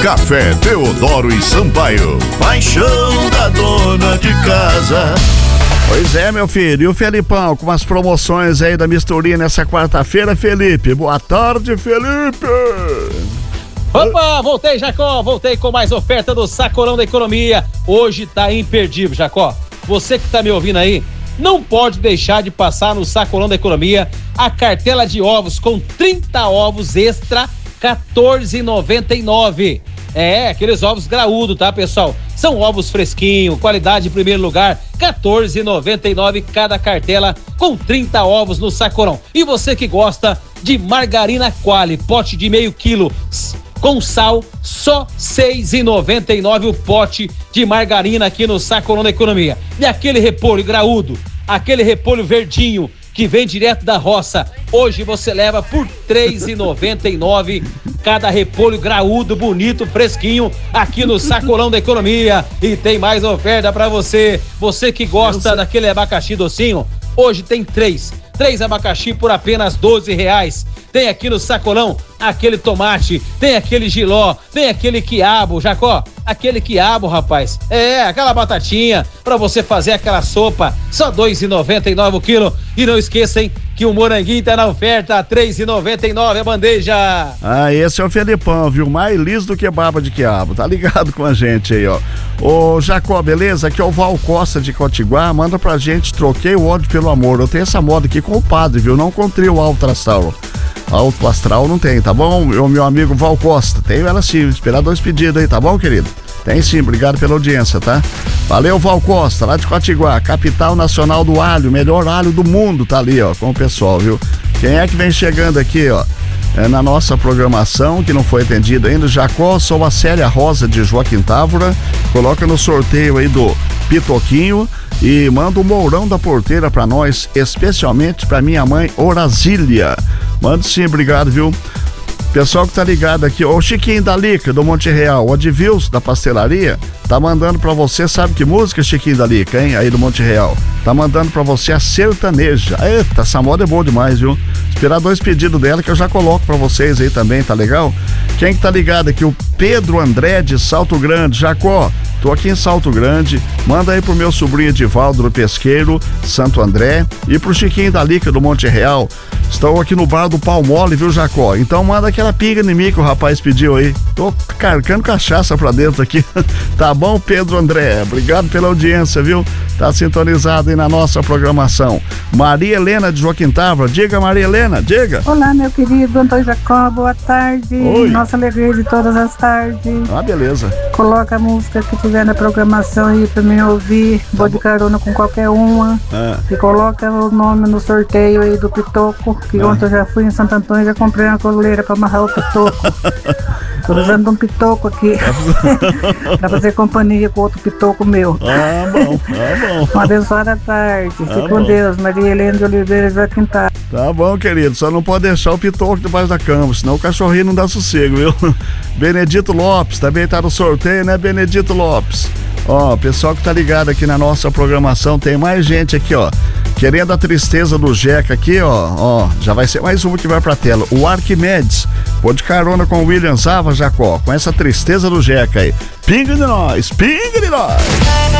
Café Teodoro e Sampaio, paixão da dona de casa. Pois é, meu filho, e o Felipão com as promoções aí da misturinha nessa quarta-feira, Felipe? Boa tarde, Felipe! Opa, voltei, Jacó, voltei com mais oferta do Sacolão da Economia. Hoje tá imperdível, Jacó. Você que tá me ouvindo aí, não pode deixar de passar no Sacolão da Economia a cartela de ovos com 30 ovos extra, R$14,99. É, aqueles ovos graúdos, tá, pessoal? São ovos fresquinhos, qualidade em primeiro lugar, R$14,99 cada cartela com 30 ovos no Sacolão. E você que gosta de margarina Qualy, pote de meio quilo com sal, só R$6,99 o pote de margarina aqui no Sacolão da Economia. E aquele repolho graúdo, aquele repolho verdinho que vem direto da roça, hoje você leva por R$3,99 cada repolho graúdo, bonito, fresquinho, aqui no Sacolão da Economia. E tem mais oferta pra você. Você que gosta daquele abacaxi docinho, hoje tem três abacaxi por apenas R$12. Tem aqui no Sacolão aquele tomate, tem aquele jiló, tem aquele quiabo, Jacó, aquele quiabo, rapaz, aquela batatinha pra você fazer aquela sopa, só R$2,99 o quilo. E não esqueçam que o moranguinho tá na oferta, R$3,99 a bandeja. Ah, esse é o Felipão, viu? Mais liso do que baba de quiabo, tá ligado com a gente aí, ó. Ô, Jacó, beleza? Aqui é o Val Costa de Cotiguar, manda pra gente, troquei o ódio pelo amor. Eu tenho essa moda aqui com o padre, viu? Não encontrei o alto astral. Alto astral não tem, tá bom? O meu amigo Val Costa, tenho ela sim, esperar 2 pedidos aí, tá bom, querido? Tem sim, obrigado pela audiência, tá? Valeu, Val Costa, lá de Cotiguar, capital nacional do alho, melhor alho do mundo, tá ali, ó, com o pessoal, viu? Quem é que vem chegando aqui, ó? Na nossa programação, que não foi atendido ainda, Jacó, sou a Célia Rosa de Joaquim Távora, coloca no sorteio aí do Pitoquinho e manda o Mourão da Porteira pra nós, especialmente pra minha mãe Orasília. Manda sim, obrigado, viu? Pessoal que tá ligado aqui, o Chiquinho da Lica, do Monte Real, o Advilson da Pastelaria, tá mandando pra você, sabe que música, Chiquinho da Lica, hein? Aí do Monte Real. Tá mandando pra você a sertaneja. Eita, essa moda é boa demais, viu? Esperar 2 pedidos dela que eu já coloco pra vocês aí também, tá legal? Quem que tá ligado aqui? O Pedro André de Salto Grande. Jacó, tô aqui em Salto Grande, manda aí pro meu sobrinho Edivaldo do Pesqueiro, Santo André, e pro Chiquinho da Lica do Monte Real. Estou aqui no bar do Pau Mole, viu, Jacó? Então manda aquela pinga em mim que o rapaz pediu aí. Tô carcando cachaça pra dentro aqui. Tá bom, Pedro André? Obrigado pela audiência, viu? Tá sintonizado aí na nossa programação. Maria Helena de Joaquim Távora. Diga, Maria Helena, diga. Olá, meu querido Antônio Jacó, boa tarde. Oi. Nossa alegria de todas as tardes. Ah, beleza. Coloca a música que tiver na programação aí pra mim ouvir. Vou de carona com qualquer uma. E coloca o nome no sorteio aí do Pitoco, que ontem eu já fui em Santo Antônio e já comprei uma coleira pra amarrar o Pitoco. Tô usando um Pitoco aqui pra fazer companhia com outro Pitoco meu. Ah, bom. Uma abençoada tarde. Fique com Deus, Maria Helena de Oliveira de Joaquim Távora. Tá bom, querido, só não pode deixar o Pitoco debaixo da cama, senão o cachorrinho não dá sossego, viu? Benedito Lopes, também tá no sorteio, né, Benedito Lopes? Ó, pessoal que tá ligado aqui na nossa programação, tem mais gente aqui, ó, querendo a tristeza do Jeca aqui, ó, já vai ser mais uma que vai pra tela. O Arquimedes, pô de carona com o William Zava, Jacó, com essa tristeza do Jeca aí. Pinga de nós, pinga de nós!